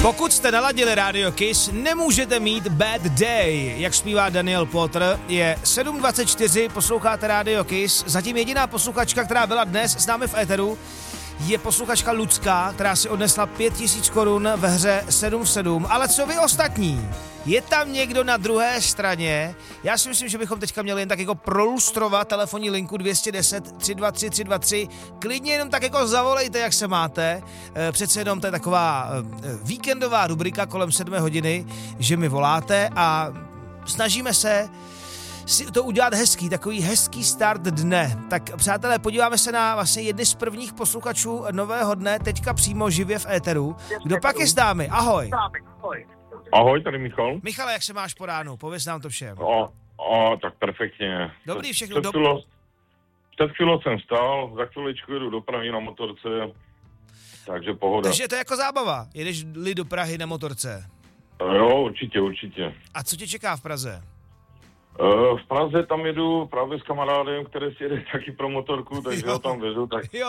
Pokud jste naladili Radio Kiss, nemůžete mít bad day, jak zpívá Daniel Potter. Je 7:24, posloucháte Radio Kiss. Zatím jediná posluchačka, která byla dnes s námi v éteru, je posluchačka Lucka, která si odnesla 5000 korun ve hře 7 v 7. Ale co vy ostatní? Je tam někdo na druhé straně? Já si myslím, že bychom teďka měli jen tak jako prolustrovat telefonní linku 210 323 323. Klidně jenom tak jako zavolejte, jak se máte. Přece jenom to je taková víkendová rubrika kolem 7 hodiny, že mi voláte a snažíme se si to udělat hezký, takový hezký start dne. Tak přátelé, podíváme se na vlastně jedny z prvních posluchačů nového dne, teďka přímo živě v éteru. Kdo pak je s námi? Ahoj. Ahoj, tady Michal. Michale, jak se máš po ránu? Pověz nám to všem. Tak perfektně. Dobrý, všechno. Před chvílou jsem stál, za chviličku jedu do Prahy na motorce, takže pohoda. Takže to je jako zábava, jedeš-li do Prahy na motorce. Jo, určitě. A co tě čeká v Praze? V Praze tam jedu právě s kamarádem, který si jede taky pro motorku, takže ho tam vezu,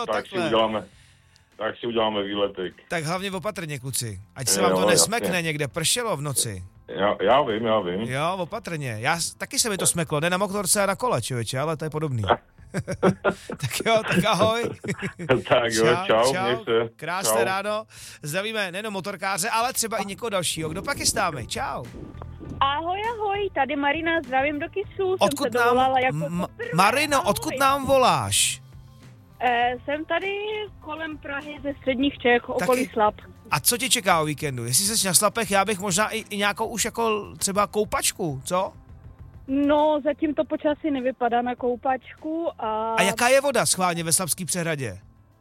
tak si uděláme výletek. Tak hlavně opatrně, kluci, ať se vám to nesmekne jasně. Někde, pršelo v noci. Já vím. Jo, opatrně. Taky se mi to smeklo, ne na motorce a na kole, člověče, ale to je podobný. Tak jo, tak ahoj. Tak jo, čau. Krásné ráno. Zdravíme nejenom motorkáře, ale třeba i někoho dalšího. Kdo pak je s námi? Čau. Ahoj, tady Marina, zdravím do Kisu. Odkud nám, Marino, odkud nám voláš? Jsem tady kolem Prahy ze středních Čech, okolí Slap. A co tě čeká o víkendu? Jestli jsi na Slapech, já bych možná i nějakou už jako třeba koupačku, co? No, zatím to počasí nevypadá na koupačku. A jaká je voda schválně ve Slapský přehradě?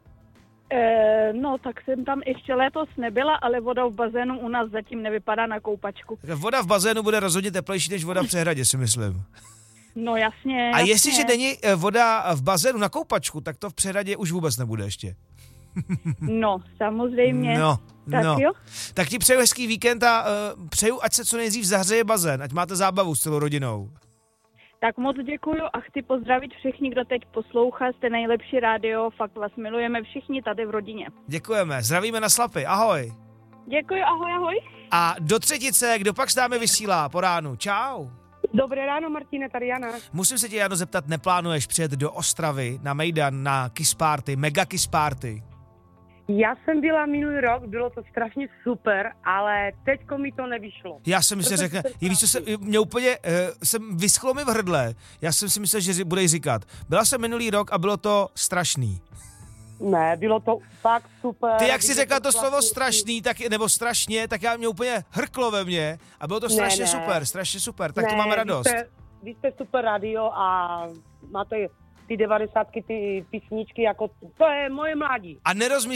No, tak jsem tam ještě letos nebyla, ale voda v bazénu u nás zatím nevypadá na koupačku. Tak voda v bazénu bude rozhodně teplejší než voda v přehradě, si myslím. No jasně. A jestliže není voda v bazénu na koupačku, tak to v přehradě už vůbec nebude ještě. No, samozřejmě. Jo. Tak ti přeju hezký víkend a přeju, ať se co nejdřív zahřeje bazén, ať máte zábavu s celou rodinou. Tak moc děkuju a chci pozdravit všechny, kdo teď poslouchá, jste nejlepší rádio, fakt vás milujeme všichni tady v rodině. Děkujeme, zdravíme na Slapy, ahoj. Děkuji, ahoj. A do třetice, kdo pak s námi vysílá po ránu, čau. Dobré ráno, Martine, tady Jana. Musím se tě, Jano, zeptat, neplánuješ přijet do Ostravy na Mejdan, na Kiss Party, mega Kiss Party? Já jsem byla minulý rok, bylo to strašně super, ale teďko mi to nevyšlo. Já jsem si řekl, víš co, mě úplně, jsem vyschlo mi v hrdle, já jsem si myslel, že budeš říkat. Byla jsem minulý rok a bylo to strašný. Ne, bylo to fakt super. Ty jak jsi řekla to slovo strašný, nebo strašně, tak já mě úplně hrklo ve mně a bylo to strašně super, tak to máme radost. Vy jste super radio a máte ty 90, ty písničky, jako to je moje mládí. A